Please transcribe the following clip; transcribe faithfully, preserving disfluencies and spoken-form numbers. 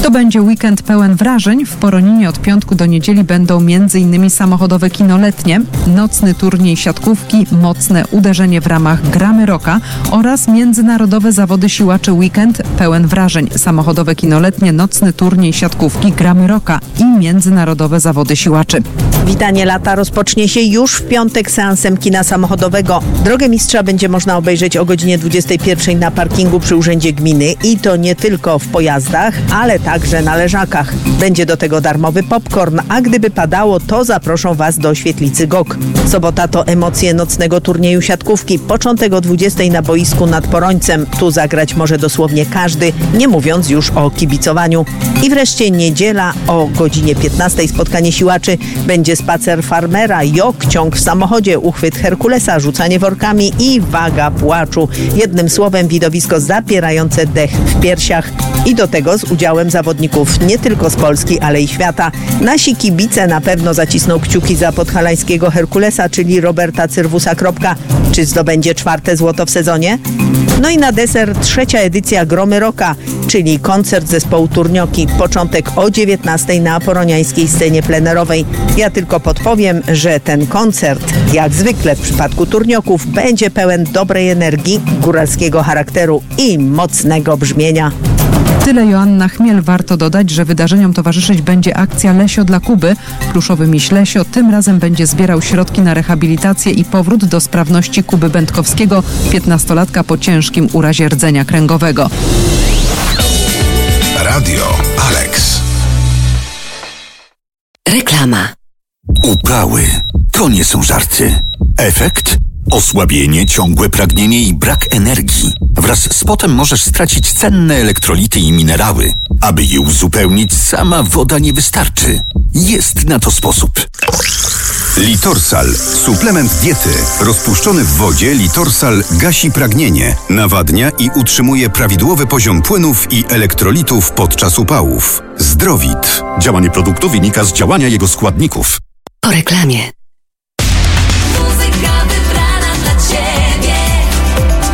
To będzie weekend pełen wrażeń. W Poroninie od piątku do niedzieli będą między innymi samochodowe kino letnie, nocny turniej siatkówki, mocne uderzenie w ramach Gramy Rocka oraz międzynarodowe zawody siłaczy weekend pełen wrażeń. Samochodowe kino letnie, nocny turniej siatkówki, Gramy Rocka i międzynarodowe zawody siłaczy. Witanie lata rozpocznie się już w piątek seansem kina samochodowego. Drogę Mistrza będzie można obejrzeć o godzinie dwudziestej pierwszej na parkingu przy Urzędzie Gminy i to nie tylko w pojazdach, ale także na leżakach. Będzie do tego darmowy popcorn, a gdyby padało, to zaproszą Was do świetlicy G O K. Sobota to emocje nocnego turnieju siatkówki. Początek o dwudziestej na boisku nad Porońcem. Tu zagrać może dosłownie każdy, nie mówiąc już o kibicowaniu. I wreszcie niedziela o godzinie piętnastej spotkanie siłaczy. Będzie spacer farmera, jok, ciąg w samochodzie, uchwyt Herkulesa, rzucanie workami i waga płaczu. Jednym słowem widowisko zapierające dech w piersiach i do tego z udziałem zawodników nie tylko z Polski, ale i świata. Nasi kibice na pewno zacisną kciuki za podhalańskiego Herkulesa, czyli Roberta Cyrwusa-Kropka. Czy zdobędzie czwarte złoto w sezonie? No i na deser trzecia edycja Gromy Rocka, czyli koncert zespołu Turnioki. Początek o dziewiętnastej na poroniańskiej scenie plenerowej. Ja tylko podpowiem, że ten koncert, jak zwykle w przypadku Turnioków, będzie pełen dobrej energii, góralskiego charakteru i mocnego brzmienia. Tyle Joanna Chmiel. Warto dodać, że wydarzeniom towarzyszyć będzie akcja Lesio dla Kuby. Pluszowy miś Lesio tym razem będzie zbierał środki na rehabilitację i powrót do sprawności Kuby Będkowskiego, piętnastolatka po ciężkim urazie rdzenia kręgowego. Radio Alex. Reklama. Uprały to nie są żarty. Efekt? Osłabienie, ciągłe pragnienie i brak energii. Wraz z potem możesz stracić cenne elektrolity i minerały. Aby je uzupełnić, sama woda nie wystarczy. Jest na to sposób. Litorsal. Suplement diety. Rozpuszczony w wodzie Litorsal gasi pragnienie, nawadnia i utrzymuje prawidłowy poziom płynów i elektrolitów podczas upałów. Zdrowit. Działanie produktu wynika z działania jego składników. Po reklamie.